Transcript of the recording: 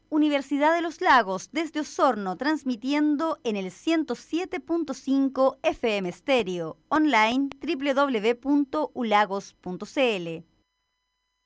Universidad de los Lagos, desde Osorno, transmitiendo en el 107.5 FM Stereo, online www.ulagos.cl.